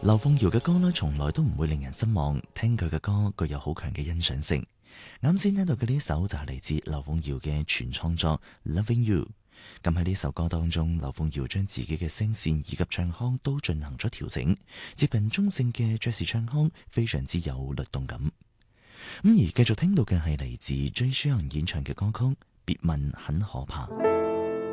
劉鳳堯嘅歌呢，從來都唔會令人失望，聽佢嘅歌具有好強嘅欣賞性。啱先聽到嘅呢首就係嚟自劉鳳堯嘅全創作《Loving You》。咁喺呢首歌當中，劉鳳堯將自己嘅聲線以及唱腔都進行咗調整，接近中性嘅爵士唱腔，非常之有律動感。而繼續聽到嘅係嚟自 Jay Sean 演唱嘅歌曲《別問很可怕》。